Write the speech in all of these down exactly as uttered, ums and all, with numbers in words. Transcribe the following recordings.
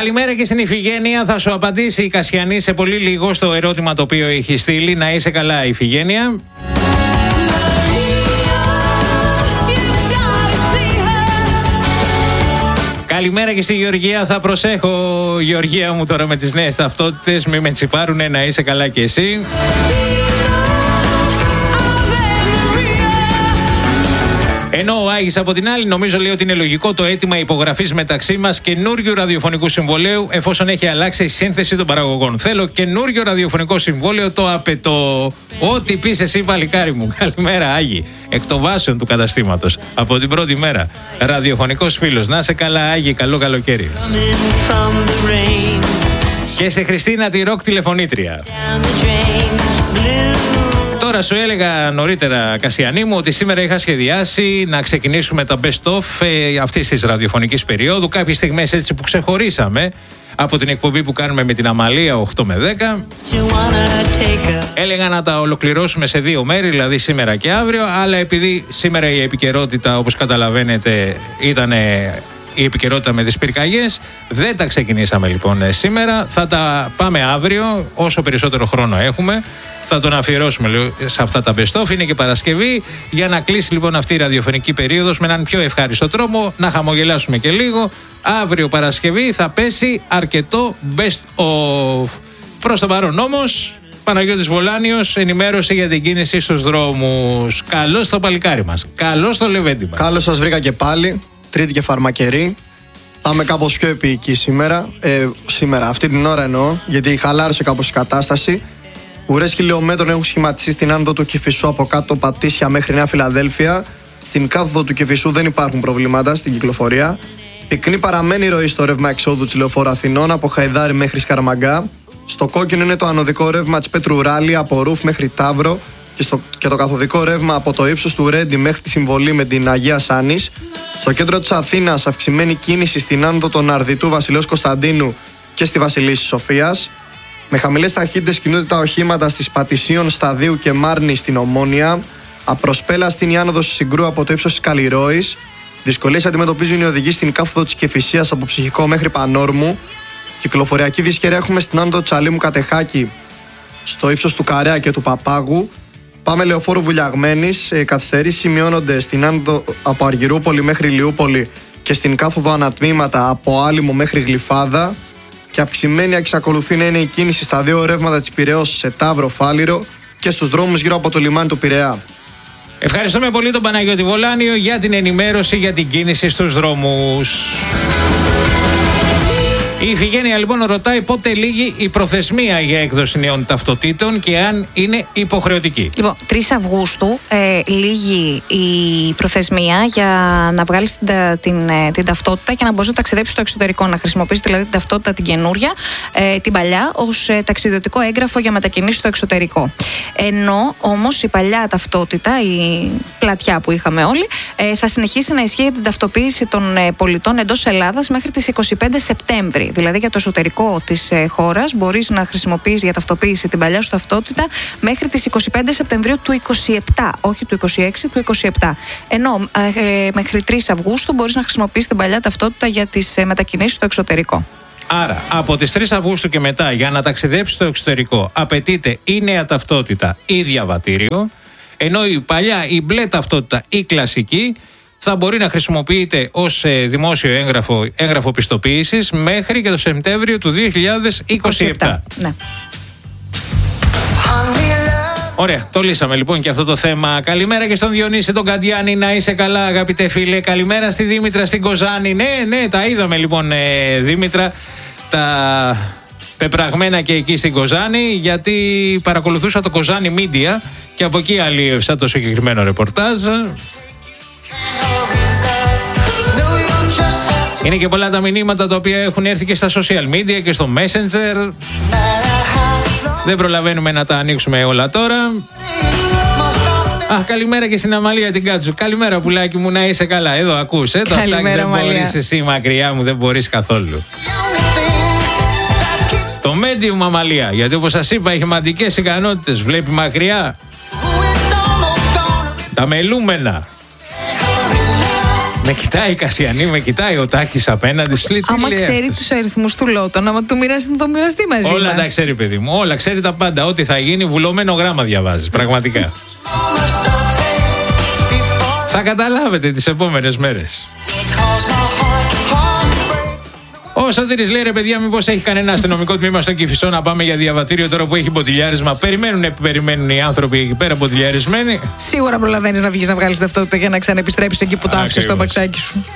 Καλημέρα και στην Ιφηγένεια. Θα σου απαντήσει η Κασιανή σε πολύ λίγο στο ερώτημα το οποίο έχει στείλει. Να είσαι καλά, Ιφηγένεια. Καλημέρα και στη Γεωργία. Θα προσέχω, Γεωργία μου, τώρα με τις νέες ταυτότητες. Μη με τσιπάρουνε. Να είσαι καλά και εσύ. Ενώ ο Άγης από την άλλη νομίζω λέει ότι είναι λογικό το αίτημα υπογραφής μεταξύ μας καινούριου ραδιοφωνικού συμβολέου, εφόσον έχει αλλάξει η σύνθεση των παραγωγών. Θέλω καινούριο ραδιοφωνικό συμβόλαιο, το απαιτώ. Ό,τι πεις εσύ, παλικάρι μου. Καλημέρα, Άγη. Εκ των βάσεων του καταστήματος. Από την πρώτη μέρα. Ραδιοφωνικός φίλος. Να σε καλά, Άγη. Καλό καλοκαίρι. Και στη Χριστίνα τη ροκ τηλεφωνήτρια. Τώρα σου έλεγα νωρίτερα, Κασιανή μου, ότι σήμερα είχα σχεδιάσει να ξεκινήσουμε τα best of ε, αυτής της ραδιοφωνικής περίοδου. Κάποιες στιγμές έτσι που ξεχωρίσαμε από την εκπομπή που κάνουμε με την Αμαλία οκτώ με δέκα. Έλεγα να τα ολοκληρώσουμε σε δύο μέρη, δηλαδή σήμερα και αύριο, αλλά επειδή σήμερα η επικαιρότητα, όπως καταλαβαίνετε, ήταν η επικαιρότητα με τις πυρκαγιές, δεν τα ξεκινήσαμε λοιπόν σήμερα. Θα τα πάμε αύριο, όσο περισσότερο χρόνο έχουμε. Θα τον αφιερώσουμε λέω, σε αυτά τα best of. Είναι και Παρασκευή, για να κλείσει λοιπόν αυτή η ραδιοφωνική περίοδος με έναν πιο ευχάριστο τρόπο, να χαμογελάσουμε και λίγο. Αύριο Παρασκευή θα πέσει αρκετό best of. Προς το παρόν όμως, Παναγιώτης Βολάνιος, ενημέρωση για την κίνηση στους δρόμους. Καλώς το παλικάρι μας, καλώς το λεβέντι μας. Καλώς σας βρήκα και πάλι, Τρίτη και Φαρμακερή. Πάμε κάπως πιο επίοικοι σήμερα. Ε, σήμερα, αυτή την ώρα εννοώ, γιατί χαλάρωσε κάπως η κατάσταση. Ουρές χιλιόμετρων έχουν σχηματιστεί στην άνοδο του Κηφισού από κάτω Πατήσια μέχρι Νέα Φιλαδέλφια. Στην κάθοδο του Κηφισού δεν υπάρχουν προβλήματα στην κυκλοφορία. Πυκνή παραμένει η ροή στο ρεύμα εξόδου της Λεωφόρου Αθηνών από Χαϊδάρι μέχρι Σκαραμαγκά. Στο κόκκινο είναι το ανωδικό ρεύμα της Πέτρου Ράλη από Ρούφ μέχρι Ταύρο. Και, στο, και το καθοδικό ρεύμα από το ύψος του Ρέντι μέχρι τη συμβολή με την Αγία Σάνης. Στο κέντρο της Αθήνας αυξημένη κίνηση στην άνοδο των Αρδιτού Βασιλέως Κωνσταντίνου και στη Βασιλίσσης Σοφίας. Με χαμηλές ταχύτητες κινούνται τα οχήματα στις Πατησίων, Σταδίου και Μάρνη στην Ομόνια. Απροσπέλα στην η άνοδος Συγκρού από το ύψος της Καλλιρόης. Δυσκολίες αντιμετωπίζουν οι οδηγοί στην κάθοδο της Κηφισίας από Ψυχικό μέχρι Πανόρμου. Κυκλοφοριακή δυσκαιρία έχουμε στην άνοδο Τσαλίμου Κατεχάκη στο ύψος του Καρέα και του Παπάγου. Πάμε Λεωφόρου Βουλιαγμένης. Ε, καθυστερήσεις σημειώνονται στην άνοδο από Αργυρούπολη μέχρι Λιούπολη και στην κάθοδο ανατμήματα από Άλυμο μέχρι Γλυφάδα. Και αυξημένη εξακολουθεί να είναι η κίνηση στα δύο ρεύματα της Πειραιώς σε Ταύρο, Φάληρο και στους δρόμους γύρω από το λιμάνι του Πειραιά. Ευχαριστούμε πολύ τον Παναγιώτη Βολάνιο για την ενημέρωση για την κίνηση στους δρόμους. Η Ιφηγένεια λοιπόν ρωτάει πότε λήγει η προθεσμία για έκδοση νέων ταυτοτήτων και αν είναι υποχρεωτική. Λοιπόν, τρεις Αυγούστου ε, λήγει η προθεσμία για να βγάλεις την, την, την ταυτότητα και να μπορείς να ταξιδέψεις στο εξωτερικό, να χρησιμοποιήσεις δηλαδή την ταυτότητα την καινούρια, ε, την παλιά, ως ε, ταξιδιωτικό έγγραφο για μετακινήσεις στο εξωτερικό. Ενώ όμως η παλιά ταυτότητα, η πλατιά που είχαμε όλοι, ε, θα συνεχίσει να ισχύει για την ταυτοποίηση των ε, πολιτών εντός Ελλάδας μέχρι τις είκοσι πέντε Σεπτέμβρη. Δηλαδή για το εσωτερικό της ε, χώρας μπορείς να χρησιμοποιείς για ταυτοποίηση την παλιά σου ταυτότητα μέχρι τις είκοσι πέντε Σεπτεμβρίου του είκοσι επτά, όχι του είκοσι έξι, του είκοσι επτά. Ενώ ε, μέχρι τρεις Αυγούστου μπορείς να χρησιμοποιήσεις την παλιά ταυτότητα για τις ε, μετακινήσεις στο εξωτερικό. Άρα, από τις τρεις Αυγούστου και μετά, για να ταξιδέψεις στο εξωτερικό, απαιτείται η νέα ταυτότητα ή διαβατήριο, ενώ η παλιά, η μπλε ταυτότητα ή κλασική, θα μπορεί να χρησιμοποιείται ως ε, δημόσιο έγγραφο, έγγραφο πιστοποίησης μέχρι και το Σεπτέμβριο του δύο χιλιάδες είκοσι επτά. Ναι. Ωραία, το λύσαμε λοιπόν και αυτό το θέμα. Καλημέρα και στον Διονύση τον Καντιάνη, να είσαι καλά αγαπητέ φίλε. Καλημέρα στη Δήμητρα στην Κοζάνη. Ναι, ναι, τα είδαμε λοιπόν ε, Δήμητρα, τα πεπραγμένα και εκεί στην Κοζάνη, γιατί παρακολουθούσα το Κοζάνη Media και από εκεί αλλίευσα το συγκεκριμένο ρεπορτάζ. Είναι και πολλά τα μηνύματα τα οποία έχουν έρθει και στα social media και στο Messenger. Δεν προλαβαίνουμε να τα ανοίξουμε όλα τώρα. Αχ, καλημέρα και στην Αμαλία την Κάτσου. Καλημέρα πουλάκι μου, να είσαι καλά. Εδώ ακούς, ε, το αυτάκι δεν μπορείς εσύ μακριά μου, δεν μπορείς καθόλου. Το medium Αμαλία, γιατί όπως σας είπα έχει μαντικές ικανότητες, βλέπει μακριά. Τα μελούμενα. Με κοιτάει η Κασιανή, με κοιτάει ο Τάκης απέναντι. Άμα ξέρει τους αριθμούς του Λότο, άμα του μοιράσει, να το μοιραστεί μαζί όλα μας. τα ξέρει, παιδί μου. Όλα ξέρει τα πάντα. Ό,τι θα γίνει, βουλωμένο γράμμα διαβάζεις. Πραγματικά. Θα καταλάβετε τις επόμενες μέρες. Ο Σωτήρης λέει: ρε παιδιά, μήπως έχει κανένα αστυνομικό τμήμα στο Κηφισό να πάμε για διαβατήριο τώρα που έχει μποτιλιάρισμα? Περιμένουν, περιμένουν οι άνθρωποι εκεί πέρα μποτιλιαρισμένοι. Σίγουρα προλαβαίνεις να βγεις να βγάλεις ταυτότητα για να ξαναεπιστρέψεις εκεί που το άφησες στο μπαξάκι σου.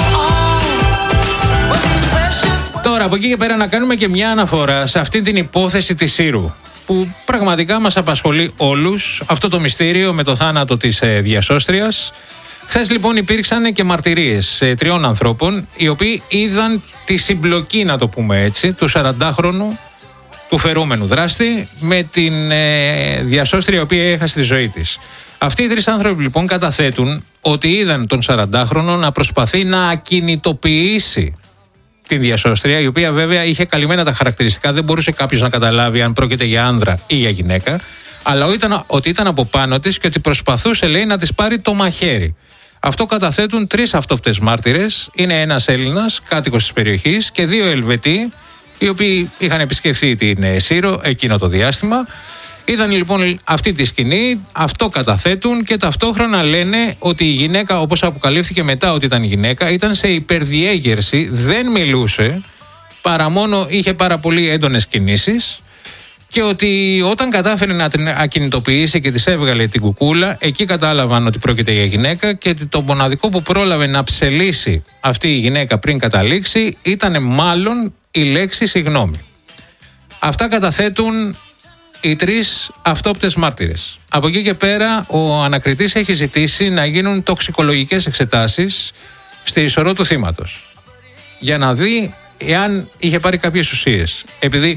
Τώρα από εκεί και πέρα να κάνουμε και μια αναφορά σε αυτή την υπόθεση της Σύρου, που πραγματικά μας απασχολεί όλους, αυτό το μυστήριο με το θάνατο της ε, διασώστριας. Χθες λοιπόν υπήρξαν και μαρτυρίες ε, τριών ανθρώπων, οι οποίοι είδαν τη συμπλοκή, να το πούμε έτσι, του σαραντάχρονου του φερούμενου δράστη με την ε, διασώστρια η οποία έχασε τη ζωή της. Αυτοί οι τρεις άνθρωποι λοιπόν καταθέτουν ότι είδαν τον σαραντάχρονο να προσπαθεί να ακινητοποιήσει την διασώστρια, η οποία βέβαια είχε καλυμμένα τα χαρακτηριστικά, δεν μπορούσε κάποιος να καταλάβει αν πρόκειται για άνδρα ή για γυναίκα, αλλά ήταν, ότι ήταν από πάνω της και ότι προσπαθούσε, λέει, να της πάρει το μαχαίρι. Αυτό καταθέτουν τρεις αυτόπτες μάρτυρες. Είναι ένας Έλληνας, κάτοικος της περιοχής, και δύο Ελβετοί, οι οποίοι είχαν επισκεφθεί την Σύρο εκείνο το διάστημα. Είδαν λοιπόν αυτή τη σκηνή, αυτό καταθέτουν και ταυτόχρονα λένε ότι η γυναίκα, όπως αποκαλύφθηκε μετά ότι ήταν γυναίκα, ήταν σε υπερδιέγερση, δεν μιλούσε, παρά μόνο είχε πάρα πολύ έντονες κινήσεις, και ότι όταν κατάφερε να την ακινητοποιήσει και της έβγαλε την κουκούλα, εκεί κατάλαβαν ότι πρόκειται για γυναίκα και ότι το μοναδικό που πρόλαβε να ψελίσει αυτή η γυναίκα πριν καταλήξει ήταν μάλλον η λέξη συγγνώμη. Αυτά καταθέτουν οι τρεις αυτόπτες μάρτυρες. Από εκεί και πέρα ο ανακριτής έχει ζητήσει να γίνουν τοξικολογικές εξετάσεις στη ισορρό του θύματος, για να δει εάν είχε πάρει κάποιες ουσίες. Επειδή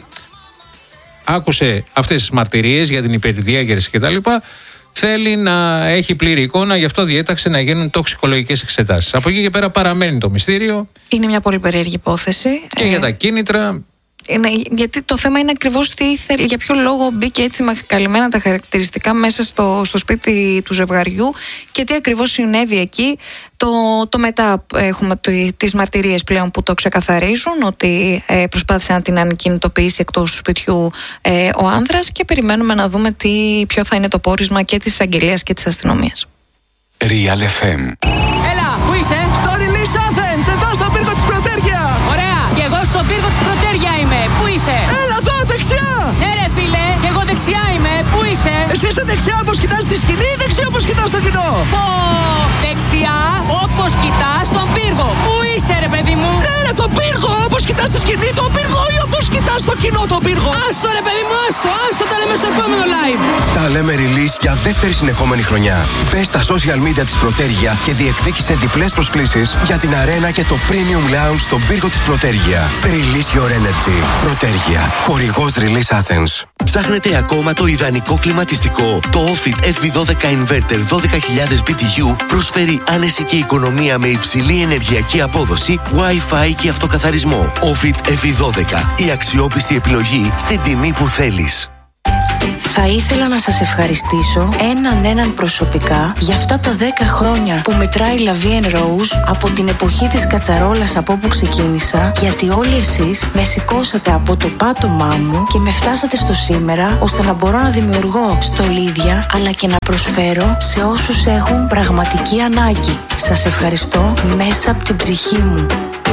άκουσε αυτές τις μαρτυρίες για την υπερδιέγερση κτλ., θέλει να έχει πλήρη εικόνα, γι' αυτό διέταξε να γίνουν τοξικολογικές εξετάσεις. Από εκεί και πέρα παραμένει το μυστήριο. Είναι μια πολύ περίεργη υπόθεση. Και ε... για τα κίνητρα. Είναι, γιατί το θέμα είναι ακριβώς τι θέλει, για ποιο λόγο μπήκε έτσι με καλυμμένα τα χαρακτηριστικά μέσα στο, στο σπίτι του ζευγαριού και τι ακριβώς συνέβη εκεί. Το, το μετά έχουμε τις μαρτυρίες πλέον που το ξεκαθαρίζουν, ότι ε, προσπάθησε να την ανακινητοποιήσει εκτός του σπιτιού ε, ο άνδρας, και περιμένουμε να δούμε τι, ποιο θα είναι το πόρισμα και της εισαγγελίας και της αστυνομίας. Real εφ εμ. Έλα, πού είσαι? Στο Release Athens, εδώ στον πύργο της Πρωτέρια. Ωραία, και εγώ στον πύργο της Πρωτέρια είμαι. Πού είσαι? Έλα εδώ, δεξιά. Ναι ρε φίλε, και εγώ δεξιά είμαι. Πού είσαι? Εσύ είσαι δεξιά όπως κοιτάς τη σκηνή ή δεξιά όπως κοιτάς το κοινό? Πω, δεξιά όπως κοιτάς τον πύργο. Πού είσαι ρε παιδί μου? Ναι ρε, τον πύργο, όπως κοιτάς τη σκηνή τον πύργο ή όπως κοιτάς το κοινό τον πύργο? Άστο ρε παιδί μου, άστο, άστο, τα λέμε στο επόμενο live. Τα λέμε release για δεύτερη συνεχόμενη χρονιά. Μπες στα social media της Πρωτέρια και διεκδίκησε διπλές προσκλήσεις για την αρένα και το premium lounge στον πύργο της Πρωτέρια. Release your energy. Πρωτέρια. Χορηγός Release Athens. Ψάχνετε ακόμα το ιδανικό κλιματιστικό? Το Ofit εφ βι δώδεκα Inverter δώδεκα χιλιάδες μπι τι γιου προσφέρει άνεση και οικονομία με υψηλή ενεργειακή απόδοση, Wi-Fi και αυτοκαθαρισμό. Ofit εφ βι δώδεκα. Η αξιόπιστη επιλογή στην τιμή που θέλεις. Θα ήθελα να σας ευχαριστήσω έναν έναν προσωπικά για αυτά τα δέκα χρόνια που μετράει La Vie en Rose, από την εποχή της κατσαρόλας από όπου ξεκίνησα, γιατί όλοι εσείς με σηκώσατε από το πάτωμά μου και με φτάσατε στο σήμερα, ώστε να μπορώ να δημιουργώ στολίδια αλλά και να προσφέρω σε όσους έχουν πραγματική ανάγκη. Σας ευχαριστώ μέσα από την ψυχή μου.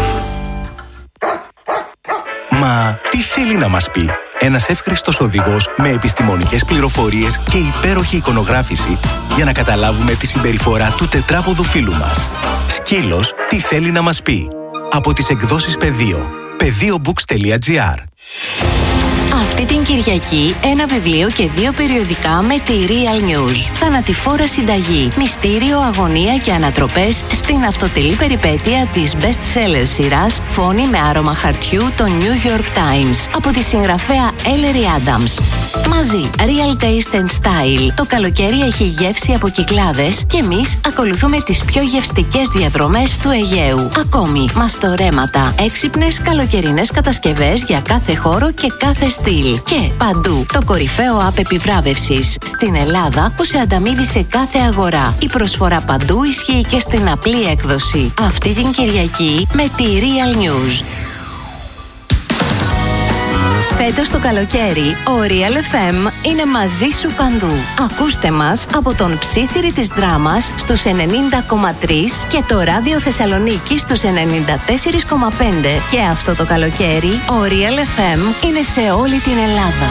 Μα τι θέλει να μας πει? Ένας εύχριστος οδηγός με επιστημονικές πληροφορίες και υπέροχη εικονογράφηση για να καταλάβουμε τη συμπεριφορά του τετράποδου φίλου μας. Σκύλος, τι θέλει να μας πει? Από τις εκδόσεις Πεδίο. πεδίο μπουκς τελεία τζι άρ. Αυτή την Κυριακή ένα βιβλίο και δύο περιοδικά με τη Real News. Θανατηφόρα συνταγή, μυστήριο, αγωνία και ανατροπές στην αυτοτελή περιπέτεια της best-seller σειράς Φόνη με άρωμα χαρτιού, το New York Times, από τη συγγραφέα Ellery Adams. Μαζί, Real Taste and Style. Το καλοκαίρι έχει γεύση από Κυκλάδες και εμείς ακολουθούμε τις πιο γευστικές διαδρομές του Αιγαίου. Ακόμη, μαστορέματα, έξυπνες καλοκαιρινές κατασκευές για κάθε χώρο και κάθε στυλ. Και παντού, το κορυφαίο app επιβράβευσης στην Ελλάδα που σε ανταμείβει σε κάθε αγορά. Η προσφορά παντού ισχύει και στην απλή έκδοση. Αυτή την Κυριακή με τη Real News. Φέτος το καλοκαίρι, ο Real εφ εμ είναι μαζί σου παντού. Ακούστε μας από τον Ψήθυρη της Δράμας στους ενενήντα κόμμα τρία και το Ράδιο Θεσσαλονίκη στους ενενήντα τέσσερα κόμμα πέντε. Και αυτό το καλοκαίρι, ο Real εφ εμ είναι σε όλη την Ελλάδα.